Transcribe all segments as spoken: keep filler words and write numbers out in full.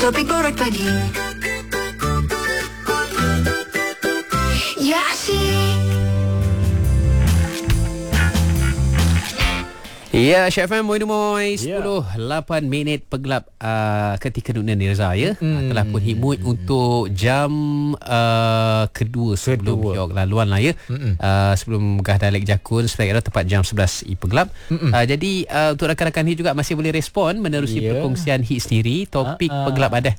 Topik Borak Pagi. Ya asyik. Ya, Syed F M Moin Moin sepuluh Ya. lapan minit pegelap uh, ketika dunia Nirza ya. Hmm. Uh, telah pun himut untuk jam uh, kedua sebelum Kedua. York laluan lah ya. Uh, sebelum Gah Dalek Jakun sebagai tepat jam sebelas i pegelap. Uh, jadi uh, untuk rakan-rakan hit juga masih boleh respon menerusi Ya. perkongsian hit sendiri. Topik Ah, ah. pegelap ada.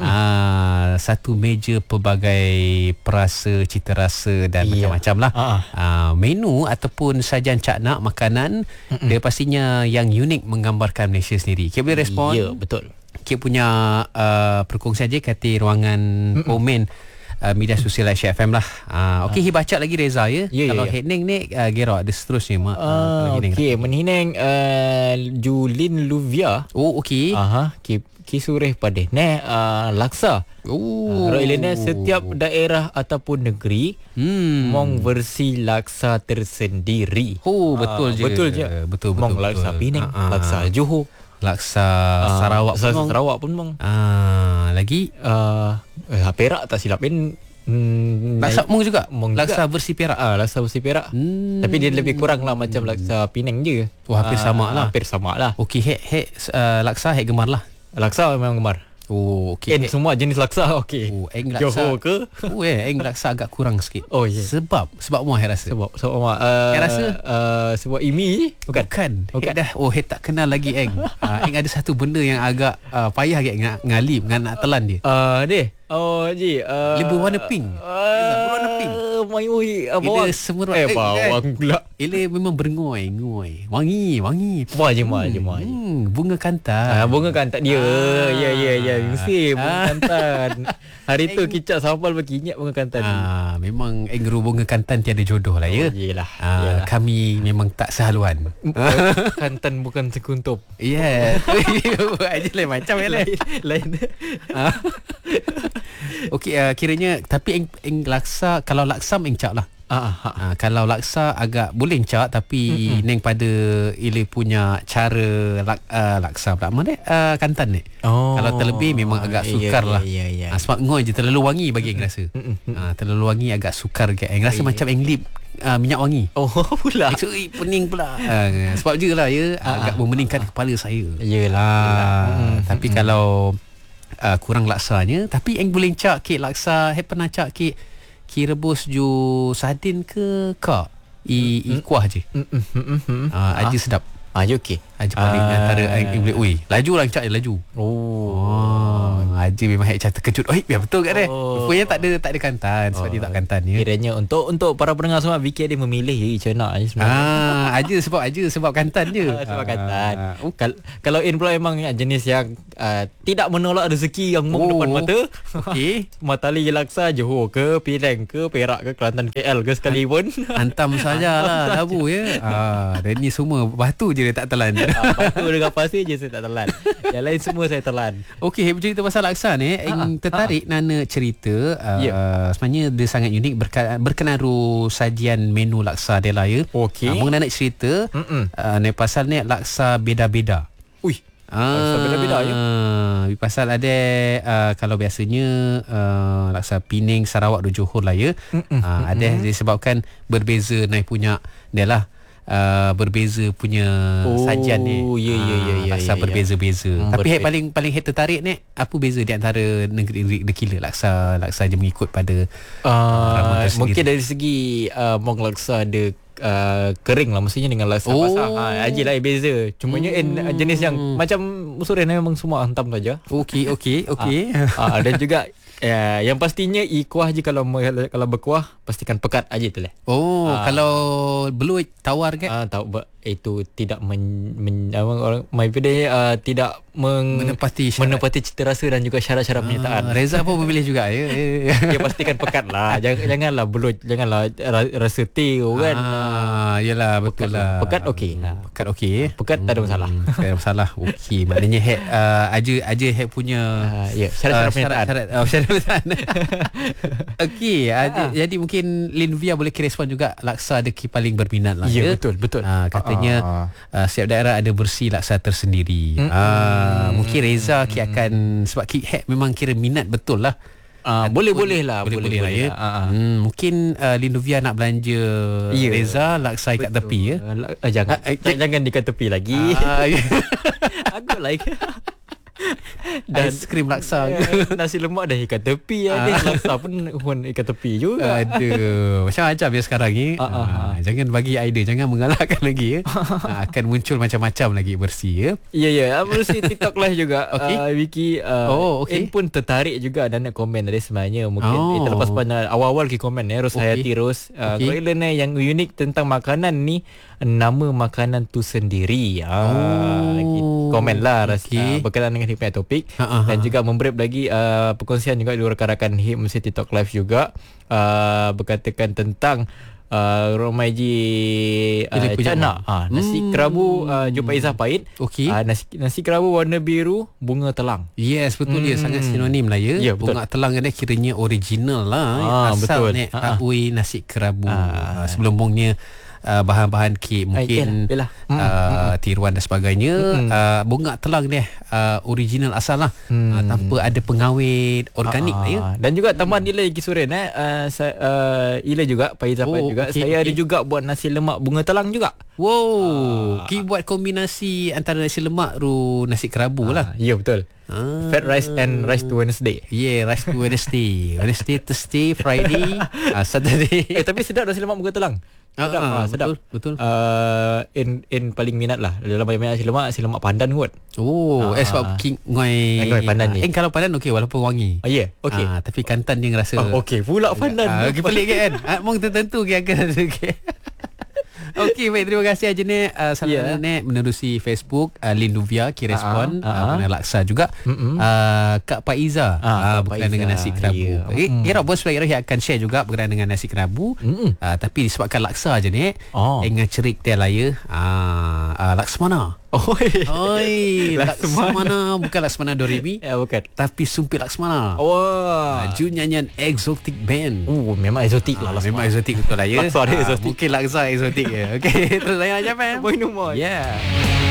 Uh, satu meja pelbagai perasa, cita rasa dan Ya. macam-macam lah. Ah, ah. Uh, menu ataupun sajian caknak makanan dia pastinya yang unik menggambarkan Malaysia sendiri. Kita boleh respon. Ya, betul. Kita punya uh, perkongsian je kata ruangan komen uh, media sosial Syed F M lah. Uh, Okey, hi baca lagi Reza ya. Ya, ya, Kalau ya. Henning ni uh, Gerard ada seterusnya mak. Uh, Okey, menhinang uh, Julin Luvia. Oh okey. Aha, ki ki sureh pada ne uh, laksa. Oh. Uh, Roilene setiap daerah ataupun negeri Hmm. mong versi laksa tersendiri. Oh betul Ah, je. Betul je. Betul betul. Mong betul. laksa Penang, Ah, ah. laksa Johor, Laksa ah, Sarawak laksa pun. Sarawak pun mong. Ah, lagi Uh, eh, Perak tak silap kan. Hmm, laksa mung juga. Mung Laksa juga. bersih Perak. Ah, laksa versi Perak. Hmm. Tapi dia lebih kurang lah macam laksa Penang je. Oh, hampir Ah, sama lah. Hampir sama lah. Okey, hek hek uh, laksa hek gemar lah. Laksa memang gemar. Oh, okey. Okay. Semua jenis laksa okey. Oh, eng laksa. Johor ke? Oh, eh, eng laksa agak kurang sikit. Oh, ya. Sebab sebab muah saya rasa. Sebab sebab mak uh, Yang rasa? uh, sebab imi bukan. Bukan. Bukan. Hek dah. Oh, hek tak kenal lagi eng. uh, eng ada satu benda yang agak uh, payah agak ng- ngalip dengan nak telan dia. Uh, deh. Oh, ji. Uh, Dia berwarna pink. Uh, Berwarna pink. Mai ui, uh, Dia bawang. semerat. Eh, Eh, bawang pula. Ele memang berengoi, ngoi. Wangi, wangi. Wah, je mah, je mah. Hmm, bunga Ah, kantan. bunga kantan dia. Ah. Ya, ya, ya. Mesti bunga Ah. kantan. Hari tu kicap sambal bagi ingat bunga kantan. Ah, memang eng ru bunga kantan tiada jodoh lah ya. Oh, yelah. Ah, Yelah. kami memang tak sehaluan. Kantan bukan sekuntup. Ya. Yeah. Aja lain macam ya lain. Lain. Ah. Okey, uh, kiranya tapi eng, eng laksa kalau laksam eng cak lah. Ah, ah, Uh, kalau laksa agak boleh cak tapi mm-hmm. neng pada ile punya cara lak, uh, laksa pula mana uh, kantan ni. Oh. Kalau terlebih memang agak Ya, sukar ya, lah. ya, ya. Uh, sebab ngoi je terlalu wangi bagi eng rasa. Uh, terlalu wangi agak sukar ke eng rasa Ya. macam eng lip uh, minyak wangi. Oh, pula. Eng suri pening pula. Uh, sebab je lah ya Ah, agak memeningkan kepala saya. Yelah. Ah, yelah. tapi Mm-mm. kalau uh, kurang laksanya, tapi eng boleh cak kek laksa, he pernah cak kek ki rebus ju sardin ke kak i i kuah je. Mm, mm, mm, mm, mm. Ah, aja sedap. Ah, ya okey. Aja paling Ah. antara eng eng boleh oi. Laju lah cak laju. Oh. Oh, aja memang hek cak terkejut. Oi, biar betul kat dia. Oh. Rupanya tak ada tak ada kantan sebab Oh. dia tak kantan ya. Kiranya untuk untuk para pendengar semua Vicky dia memilih je macam nak je sebenarnya. Ah, aja sebab aja sebab kantan je. Ah, sebab kantan. Ah, oh, Kal- kalau In pula memang jenis yang uh, tidak menolak rezeki yang mung Oh. depan mata. okey. Matali laksa Johor ke Penang ke Perak ke Kelantan K L ke sekalipun. Hantam sajalah labu ya. Ah, dan ni semua batu je dia tak telan. Batu dengan pasir je saya tak telan. Yang lain semua saya telan. Okey, bercerita pasal laksa ni, eng tertarik nana cerita uh, Ya. sebenarnya dia sangat unik berka- berkenaan ru sajian menu laksa dia lah ya. Okey. Uh, mengenai cerita Mm-mm. uh, ni pasal ni laksa beda-beda. Ui. Ah, Laksa beda-beda, ya? ya. Pasal ada uh, kalau biasanya uh, laksa Penang, Sarawak dan Johor lah ya. Uh, ada disebabkan berbeza naik punya dia lah. Uh, berbeza punya Oh, sajian ni. ya, ya, ya, ya, Laksa ya, ya. berbeza-beza. Hmm, Tapi hek berbeza. paling paling hek tertarik ni apa beza di antara negeri negeri laksa laksa je mengikut pada Uh, tersendiri. mungkin dari segi uh, mong laksa ada uh, kering lah maksudnya dengan laksa Oh. basah. Ha, aje lah beza. Cumanya Hmm. hmm. jenis yang macam usuran memang semua hantam saja. Okey okey okey. Ah, dan juga uh, yang pastinya i kuah je kalau kalau berkuah pastikan pekat aja tu lah. Oh, Ah. kalau belut tawar ke? Ah, tahu ber- itu tidak men, men apa orang my dia uh, tidak meng, Menepati syarat. menepati cita rasa dan juga syarat-syarat Ah, penyertaan. Reza pun memilih juga ya. Dia pastikan pekat lah. Jangan janganlah belut, janganlah ra- rasa teh kan. Ah, yalah betul Pekat lah. lah. Pekat okey. Hmm, Pekat okey. Pekat tak ada masalah. Hmm, tak ada masalah. Okey, maknanya Maknanya Hack uh, Aja Aja Hack punya uh, Ya, syarat-syarat pernyataan. syarat, oh, syarat pernyataan. Okey, uh, jadi mungkin Lin Nuvia boleh respon juga laksa deki paling berminat lah. Ya, Ya, betul, betul. Uh, katanya uh, uh, setiap daerah ada versi laksa tersendiri. Mm-mm. Uh, mungkin Reza ki akan sebab ki Hack memang kira minat betul lah. Uh, boleh-boleh lah, boleh-boleh lah ya. lah. Uh, Hmm, mungkin uh, Lin Nuvia nak belanja Ya. Reza laksa ikat tepi ya. Uh, uh, jangan, Ah, eh, jangan, jangan dekat tepi lagi. Ah, ya. Aku like. Dan aiskrim laksa ke? Nasi lemak dah ikat tepi ah. Ni laksa pun pun ikat tepi juga. Aduh, macam-macam ya sekarang ni. Ah, ah, Ah, ah. jangan bagi idea, jangan mengalahkan lagi ya. Ah, akan muncul macam-macam lagi bersih ya. Ya ya, bersih TikTok live juga. Okey. uh, Wiki uh, Oh, okey. In pun tertarik juga dan nak komen tadi sebenarnya. Mungkin Oh. oh. Terlepas pandang awal-awal ke komen ya, Ros Okey. Hayati Ros. Uh, Okey. Kalau Ilan yang unik tentang makanan ni, nama makanan tu sendiri. Ah, Oh. komen lah ras, Okey. uh, berkenaan dengan hikmah topik. Ha, ha, ha. Dan juga membrep lagi uh, perkongsian juga di rakan-rakan Hip Mesti TikTok Live juga uh, berkatakan tentang uh, Romaiji uh, Dia punya Cana apa? uh, nasi Hmm. kerabu uh, jumpa Izzah Pahit. Okey. uh, nasi, nasi kerabu warna biru bunga telang. Yes, betul dia Hmm. sangat sinonim lah ya. Ya, betul. Bunga telang ni kiranya original lah. Ah, Asal betul. ni Ah, ah. Abui nasi kerabu. Ah. Ah, sebelum bungnya uh, bahan-bahan kek mungkin yelah, yelah. Mm, uh, tiruan dan sebagainya. Mm-mm. Uh, bunga telang dia uh, original asal lah. Hmm. Uh, tanpa ada pengawet organik lah ya. Ah, dan juga tambahan Ila Igi Suren eh uh, sa, uh, Ila juga Paiza Oh, oh, juga okey, saya okey. ada juga buat nasi lemak bunga telang juga. Wow, Ah. ki buat kombinasi antara nasi lemak ru nasi kerabu lah. Ah, ya betul. Ah. Fat rice and rice to Wednesday. Yeah, rice to Wednesday. Wednesday, Thursday, Friday, uh, Saturday. Eh tapi sedap nasi lemak bunga telang. Sedap, Ah, ah, ah, sedap. betul, betul. Uh, in in paling minat lah dalam banyak nasi lemak, nasi lemak pandan kot. Oh, Ah. eh sebab king ngoi. Eh, ngoi pandan ni. Eh kalau pandan okey walaupun wangi. Oh ya, yeah. okey. Ah, tapi kantan dia rasa. Oh, okey pula pandan. Ah, okey pelik kan? Ah, mong tertentu ke akan ada okey. Okey, baik, terima kasih Aja Nek. Uh, Salam Ya. yeah. Nek menerusi Facebook uh, Lin Nuvia ki respon Ah, ah, uh, ah. uh, laksa juga. Mm-mm. Uh, Kak Paiza Ah, uh, Kak berkenaan Paiza. dengan nasi kerabu. Ya. Okay, Mm. kira bos baik yang akan share juga berkenaan dengan nasi kerabu. Mm-mm. Uh, tapi disebabkan laksa je Nek. Oh. Dengan cerik dia lah ya. Uh, uh, Laksmana. Oi. Oi, Laksmana. Laksmana bukan Laksmana Doremi. Ya bukan. Tapi Sumpit Laksmana. Wah. Laju nyanyian Exotic Band. Oh, memang eksotik Ah, lah. memang exotic betul lah ya. Laksa dia Ah, exotic. Mungkin laksa exotic ya. Okey, terus saya aja fam. Minum. Yeah.